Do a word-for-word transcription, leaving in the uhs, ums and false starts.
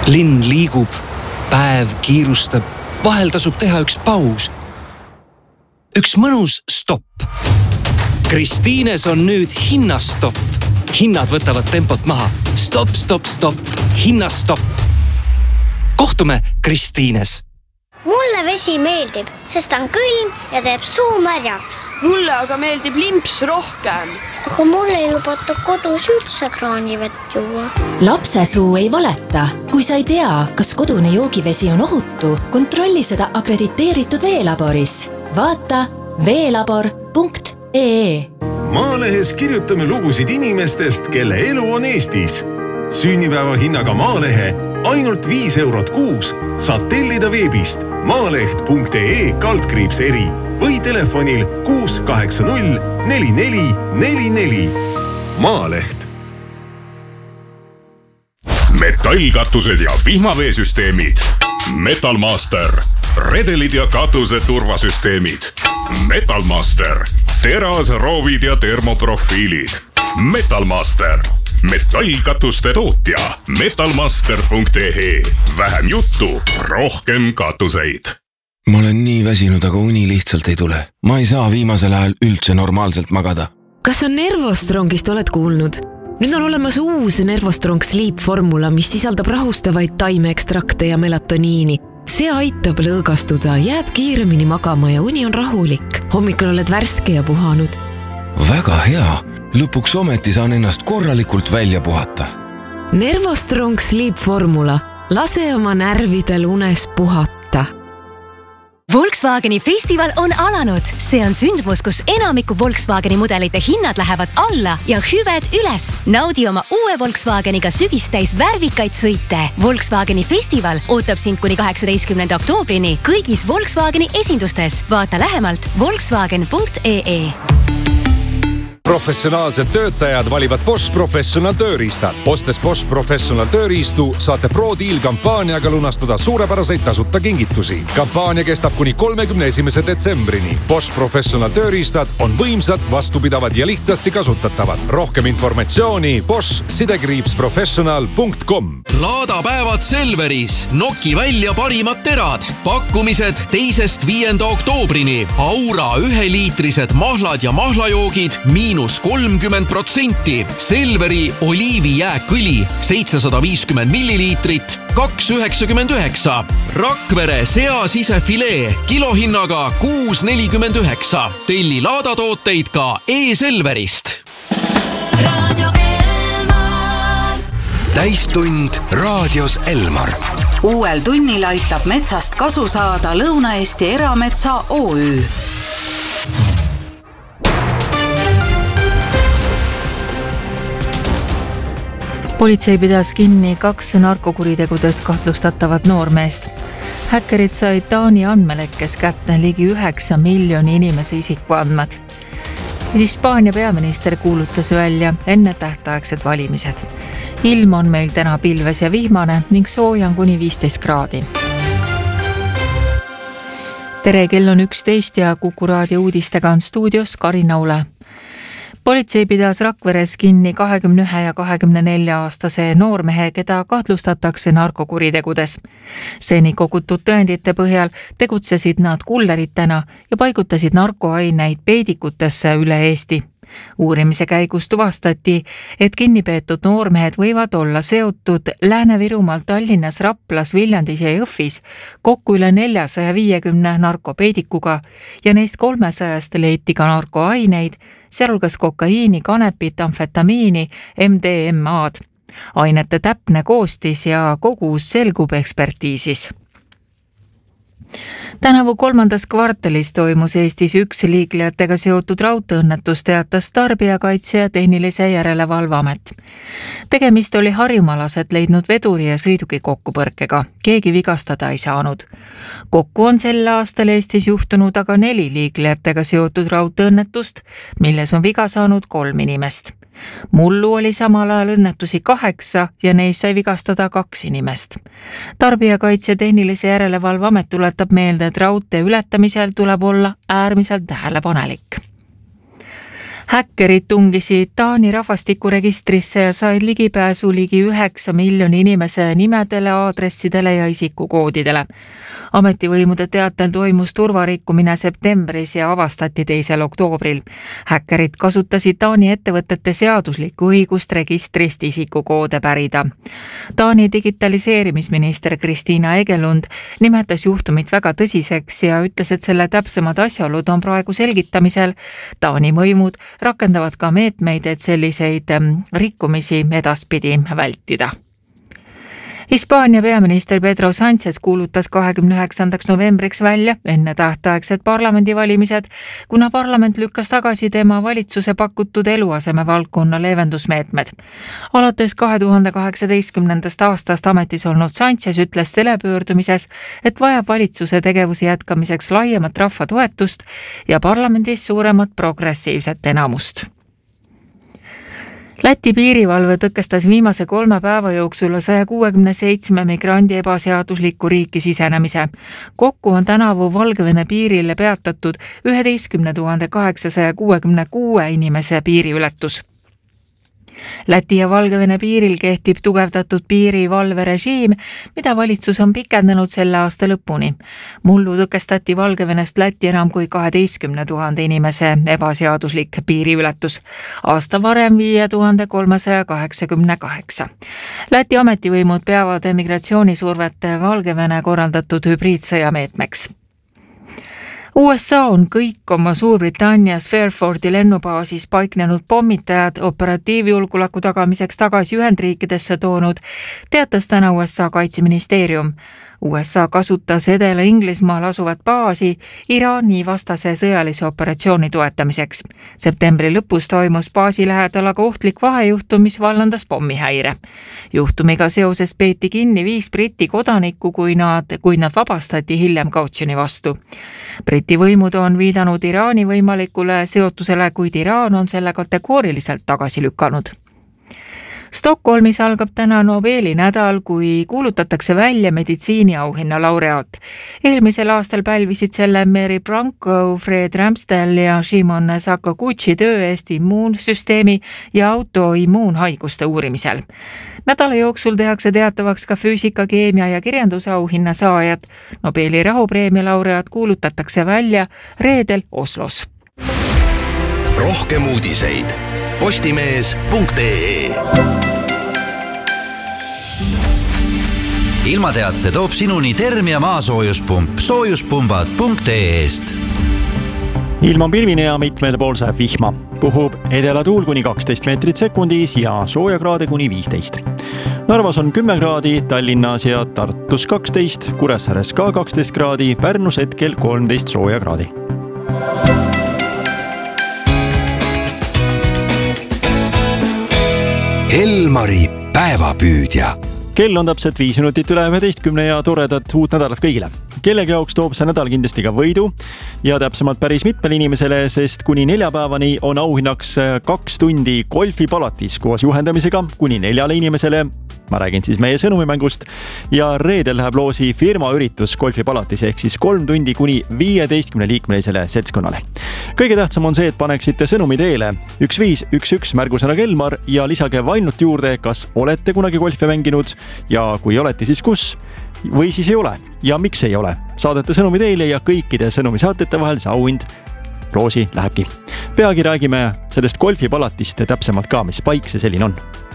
Linn liigub, päev kiirustab, vahel tasub teha üks paus. Üks mõnus stopp. Kristiines on nüüd hinnastopp. Hinnad võtavad tempot maha. Stopp, stopp, stopp. Hinnastopp. Kohtume Kristiines. Mulle vesi meeldib, sest on külm ja teeb suu märjaks. Mulle aga meeldib limps rohkem. Aga mulle ei lubata kodus üldse kraanivett juua. Lapse suu ei valeta. Kui sa ei tea, kas kodune joogivesi on ohutu, kontrolli seda akrediteeritud veelaboris. Vaata veelabor punkt ee. Maalehes kirjutame lugusid inimestest, kelle elu on Eestis. Sünnipäeva hinnaga Maalehe ainult viis eurot kuus saad tellida veebist maaleht punkt ee kaldkriips eri või telefonil kuus kaheksa null neli neli neli neli. Maaleht. Metallkatused ja vihmaveesüsteemid. Metalmaster. Redelid ja katuse turvasüsteemid. Metalmaster. Teras, roovid ja termoprofiilid. Metalmaster. Metallkatuste tootja metalmaster punkt ee. Vähem juttu, rohkem katuseid. Ma olen nii väsinud, aga uni lihtsalt ei tule. Ma ei saa viimasel ajal üldse normaalselt magada. Kas on Nervostrongist oled kuulnud? Nüüd on olemas uus Nervostrong Sleep formula, mis sisaldab rahustavaid taimeekstrakte ja melatoniini. See aitab lõõgastuda, jääd kiiremini magama ja uni on rahulik. Hommikul oled värske ja puhanud. Väga hea. Lõpuks ometi saan ennast korralikult välja puhata. Nervostrong Sleep formula. Lase oma närvidel unes puhata. Volkswageni festival on alanud. See on sündmus, kus enamiku Volkswageni mudelite hinnad lähevad alla ja hüved üles. Naudi oma uue Volkswageniga sügistäis värvikaid sõite. Volkswageni festival ootab sind kuni kaheksateistkümnenda oktoobrini kõigis Volkswageni esindustes. Vaata lähemalt volkswagen punkt ee. Professionaalsed töötajad valivad Bosch Professional tööriistad. Ostes Bosch Professional tööriistu saate Pro-Deal kampaaniaga lunastada suurepäraseid tasuta kingitusi. Kampaania kestab kuni kolmekümne esimese detsembrini. Bosch Professional tööriistad on võimsad, vastupidavad ja lihtsasti kasutatavad. Rohkem informatsiooni bosch sidekriips professional punkt com. Laadapäevad Selveris. Noki välja parimad terad. Pakkumised teisest viienda oktoobrini. Aura üheliitrised mahlad ja mahlajoogid miinus kolmkümmend protsenti. Selveri oliivijääkõli seitsesada viiskümmend milliliitrit, kaks üheksakümmend üheksa. Rakvere seasisefilee kilohinnaga kuus nelikümmend üheksa. Telli laadatooteid ka e-Selverist. Radio Elmar. Täistund raadios Elmar. Uuel tunnil aitab metsast kasu saada Lõuna-Eesti Erametsa O Ü. Politsei pidas kinni kaks narkokuritegudest kahtlustatavat noormeest. Häkkerid said Taani andmelekkes kätte ligi üheksa miljoni inimese isikuandmed. Hispaania peaminister kuulutas välja enne tähtaegsed valimised. Ilm on meil täna pilves ja vihmane ning sooja on kuni viisteist kraadi. Tere, kell on üksteist ja Kuku raadio uudistega on stuudios Karina Ule. Politsei pidas Rakveres kinni kahekümne ühe ja kahekümne nelja aastase noormehe, keda kahtlustatakse narkokuritegudes. Seni kogutud tõendite põhjal tegutsesid nad kulleritena ja paigutasid narkoaineid peedikutesse üle Eesti. Uurimise käigus tuvastati, et kinnipeetud noormehed võivad olla seotud Lääne-Virumaal, Tallinnas, Raplas, Viljandis ja Jõhvis kokku üle neljasaja viiekümne narkopeedikuga ja neist kolmesajast leiti ka narkoaineid, sealhulgas kokaiini, kanepit, amfetamiini, M D M A-d. Ainete täpne koostis ja kogus selgub ekspertiisis. Tänavu kolmandas kvartalis toimus Eestis üks liiklejatega seotud raudteeõnnetus, teatas Tarbijakaitse ja Tehnilise Järelevalveamet. Tegemist oli harjumalaset leidnud veduri ja sõiduki kokkupõrkega. Keegi vigastada ei saanud. Kokku on sel aastal Eestis juhtunud aga neli liiklejatega seotud raudteeõnnetust, milles on viga saanud kolm inimest. Mullu oli samal ajal õnnetusi kaheksa ja neis sai vigastada kaks inimest. Tarbijakaitse Tehnilise Järelevalveamet tuletab meelde, et raudtee ületamisel tuleb olla äärmiselt tähelepanelik. Häkkerid tungisid Taani rahvastikuregistrisse ja said ligipääsu ligi üheksa miljoni inimese nimedele, aadressidele ja isikukoodidele. Ametivõimude teatel toimus turvarikkumine septembris ja avastati teisel oktoobril. Häkkerid kasutasid Taani ettevõtete seaduslikku õigust registrist isikukoode pärida. Taani digitaliseerimisminister Kristiina Egelund nimetas juhtumit väga tõsiseks ja ütles, et selle täpsemad asjaolud on praegu selgitamisel. Taani võimud rakendavad ka meetmeid, et selliseid rikkumisi edaspidi vältida. Hispaania peaminister Pedro Sánchez kuulutas kahekümne üheksandaks novembriks välja enne tähtaegsed parlamendivalimised, kuna parlament lükkas tagasi tema valitsuse pakutud eluaseme valdkonna leevendusmeetmed. Alates kahe tuhande kaheksateistkümnendast aastast ametis olnud Sánchez ütles telepöördumises, et vajab valitsuse tegevuse jätkamiseks laiemat rahva toetust ja parlamendis suuremat progressiivset enamust. Läti piirivalve tõkestas viimase kolme päeva jooksul saja kuuekümne seitsme migrandi ebaseadusliku riiki sisenemise. Kokku on tänavu Valgevene piirile peatatud üheteistkümne tuhande kaheksasaja kuuekümne kuue inimese piiriületus. Läti ja Valgevene piiril kehtib tugevdatud piirivalverežiim, mida valitsus on pikendanud selle aasta lõpuni. Mullu tõkestati Valgevenest Läti enam kui kaheteistkümne tuhande inimese ebaseaduslik piiriületus. Aasta varem viie tuhande kolmesaja kaheksakümne kaheksa. Läti ametivõimud peavad emigratsioonisurvet Valgevene korraldatud hübriidsõjameetmeks. U S A on kõik oma Suurbritannias Fairfordi lennubaasis paiknenud pommitajad operatiivjulgeoleku tagamiseks tagasi Ühendriikidesse toonud, teatas täna U S A kaitseministeerium. U S A kasutas Edela-Inglismaal asuvat baasi Iraani vastase sõjalise operatsiooni toetamiseks. Septembri lõpus toimus baasi lähedal aga ohtlik vahejuhtum, mis vallandas pommihäire. Juhtumiga seoses peeti kinni viis Briti kodanikku, kui nad, kui nad vabastati hiljem kautsjoni vastu. Briti võimud on viidanud Iraani võimalikule seotusele, kuid Iraan on selle kategooriliselt tagasi lükanud. Stockholmis algab täna Nobeli nädal, kui kuulutatakse välja meditsiiniauhinna laureaat. Eelmisel aastal pälvisid selle Mary Branko, Fred Ramsdell ja Shimon Sakaguchi töö eest immuunsüsteemi ja autoimmuunhaiguste uurimisel. Nädala jooksul tehakse teatavaks ka füüsika, keemia ja kirjandusauhinna saajad. Nobeli rahupreemia laureaat kuulutatakse välja reedel Oslos. Rohkem uudiseid postimees punkt ee. Ilmateate toob sinuni Termia maasoojuspump soojuspumbad punkt ee-st. Ilm on pilvine ja mitmel pool saab vihma. Puhub edelatuul kuni kaksteist meetrit sekundis ja soojakraade kuni viisteist. Narvas on kümme kraadi, Tallinnas ja Tartus kaksteist, Kuressaares ka kaksteist kraadi, Pärnus hetkel kolmteist soojakraadi. Elmari päevapüüdja. Kell on täpselt viis minutit üle üheteistkümne ja toredat uut nädalat kõigile. Kellegi jaoks toob see nädal kindlasti ka võidu ja täpsemalt päris mitmele inimesele, sest kuni neljapäevani on auhinnaks kaks tundi golfipalatis koos juhendamisega kuni neljale inimesele. Ma räägin siis meie sõnumimängust ja reedel läheb loosi firma üritus golfipalatis ehk siis kolm tundi kuni viieteistkümne liikmelisele seltskonnale. Kõige tähtsam on see, et paneksite sõnumi teele üks viis üks üks märgusõna Kelmar ja lisage ainult juurde, kas olete kunagi golfi mänginud ja kui olete, siis kus või siis ei ole ja miks ei ole. Saadete sõnumi teile ja kõikide sõnumisaatete vahel see auhind loosi lähebki. Peagi räägime sellest golfipalatist täpsemalt ka, mis paik see selline on.